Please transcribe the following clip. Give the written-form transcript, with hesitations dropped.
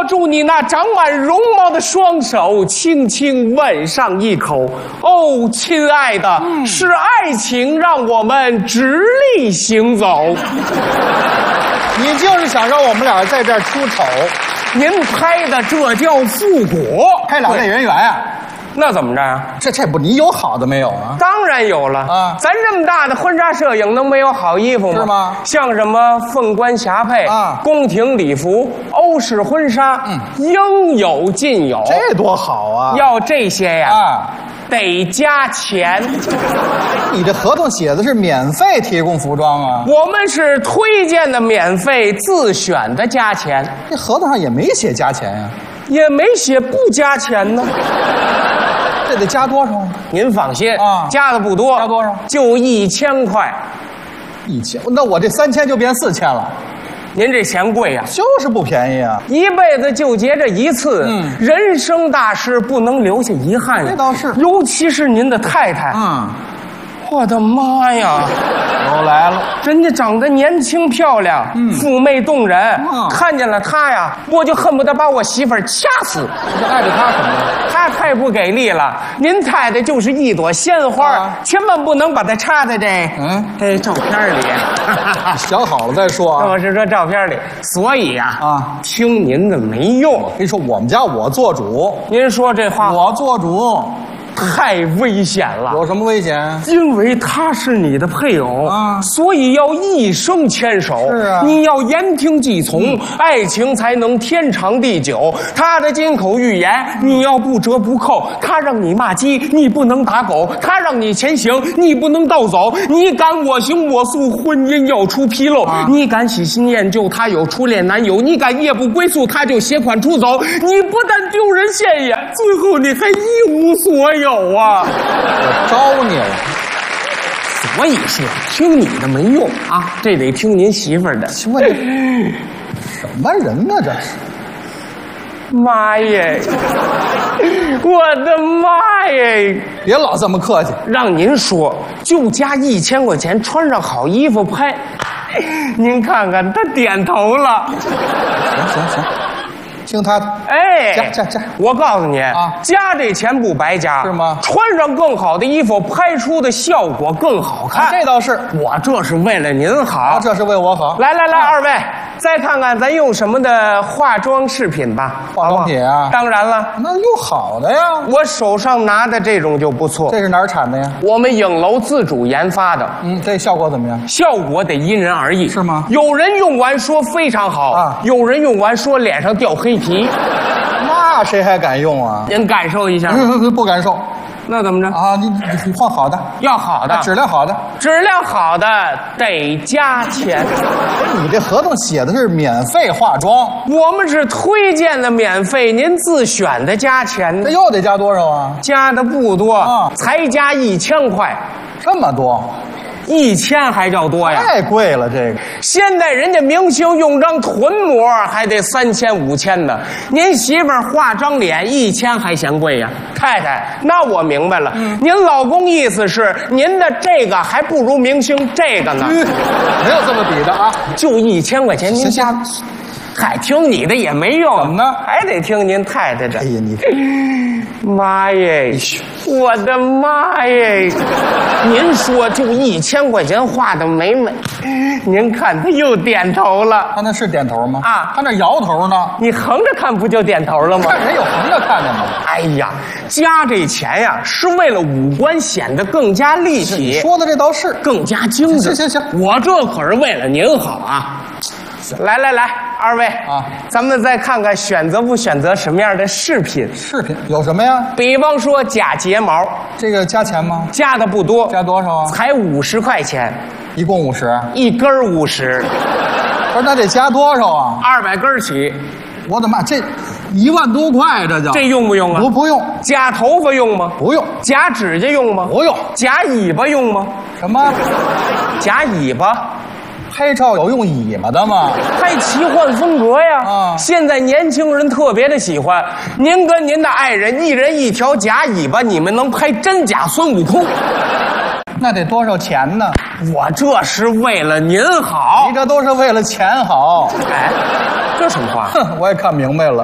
住你那长满绒毛的双手，轻轻吻上一口。哦，亲爱的，是爱情让我们直立行走。 你就是想让我们俩在这儿出丑， 您拍的这叫复古， 拍俩类人猿啊？ 那怎么着呀？ 这不，你有好的没有啊？ 当然有了啊！ 咱这么大的婚纱摄影，能没有好衣服吗？ 是吗？ 像什么凤冠霞帔啊、 宫廷礼服、欧式婚纱，应有尽有。 这多好啊！ 要这些呀，得加钱。 你这合同写的是免费提供服装啊？ 我们是推荐的免费，自选的加钱。 这合同上也没写加钱呀， 也没写不加钱呢。 这得加多少？ 您放心啊， 加的不多。 加多少？ 就1000块。 1000，那我这3000就变4000了。 您这钱贵呀， 就是不便宜啊！ 一辈子就结这一次，人生大事不能留下遗憾。 这倒是， 尤其是您的太太。我的妈呀！ 又来了， 人家长得年轻漂亮，妩媚动人，看见了她呀，我就恨不得把我媳妇儿掐死。 这爱着她什么呀？ 她太不给力了。您太太就是一朵鲜花，千万不能把她插在这照片里。 想好了再说啊。 我是说照片里，所以听您的没用。我跟你说，我们家我做主。 您说这话， 我做主。 太危险了！ 有什么危险？ 因为他是你的配偶所以要一生牵手。 是啊， 你要言听计从，爱情才能天长地久。他的金口玉言，你要不折不扣。他让你骂鸡，你不能打狗；他让你前行，你不能倒走。你敢我行我素，婚姻要出纰漏。你敢喜新厌旧，他有初恋男友；你敢夜不归宿，他就携款出走。你不但丢人现眼，最后你还一无所有。 我招你了， 所以说听你的没用啊，这得听您媳妇儿的。 什么人呢？这是， 妈耶！我的妈耶！ 别老这么客气， 让您说，就加1000块钱，穿上好衣服拍。您看看，他点头了。 行。听他的，加， 我告诉你加这钱不白加， 是吗？ 穿上更好的衣服，拍出的效果更好看。 这倒是， 我这是为了您好， 这是为我好。 来，二位，再看看咱用什么的化妆饰品吧。 化妆品啊， 当然了， 那用好的呀。 我手上拿的这种就不错。 这是哪儿产的呀？ 我们影楼自主研发的。 这效果怎么样？ 效果得因人而异， 是吗？ 有人用完说非常好有人用完说脸上掉黑皮。 那谁还敢用啊？ 您感受一下。 不感受。 那怎么着啊？你换好的， 要好的， 质量好的， 质量好的得加钱。 你这合同写的是免费化妆， 我们是推荐的免费，您自选的加钱。 这又得加多少啊？ 加的不多才加1000块。 这么多 ？1000还叫多呀？ 太贵了，这个。 现在人家明星用张臀膜还得3000、5000的，您媳妇儿画张脸1000还嫌贵呀？太太，那我明白了，您老公意思是您的这个还不如明星这个呢？ 没有这么比的啊， 就1000块钱您加。嗨，听你的也没用， 怎么呢？ 还得听您太太的。 哎呀，你妈耶！我的妈耶！您说就1000块钱画的美美，您看他又点头了。 他那是点头吗？ 他那摇头呢。 你横着看不就点头了吗？ 看人有横着看的吗？ 哎呀，加这钱呀，是为了五官显得更加立体。 你说的这倒是， 更加精致。 行， 我这可是为了您好啊。来，二位咱们再看看选择不选择什么样的饰品？ 饰品有什么呀？ 比方说假睫毛， 这个加钱吗？ 加的不多， 加多少啊？ 才50块钱， 一共50， 一根50。 不是，那得加多少啊 ？200根起。 我的妈，这1万多块， 这用不用啊？ 不用。 夹头发用吗？ 不用。 夹指甲用吗？ 不用。 夹尾巴用吗？ 什么？ 夹尾巴？ 拍照有用尾巴的吗？ 拍奇幻风格呀！现在年轻人特别的喜欢。您跟您的爱人一人一条假尾巴，你们能拍真假孙悟空？ 那得多少钱呢？ 我这是为了您好。 你这都是为了钱好。 哎，这什么话？ 哼，我也看明白了。